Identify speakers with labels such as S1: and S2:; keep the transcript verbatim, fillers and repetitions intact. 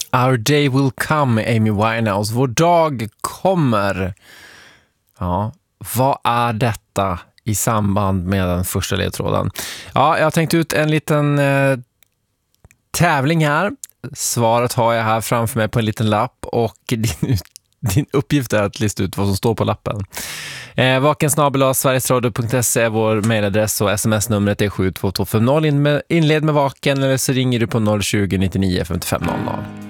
S1: Our day will come, Amy Winehouse. Vår dag kommer. Ja, vad är detta i samband med den första ledtråden? Ja, jag har tänkt ut en liten eh, tävling här. Svaret har jag här framför mig på en liten lapp och din, din uppgift är att lista ut vad som står på lappen. Eh, vaken snabel-a sverigesradio punkt se är vår mejladress och sms-numret är sju två två fem noll. In med, inled med vaken eller så ringer du på noll tjugo nittionio femtiofem noll noll.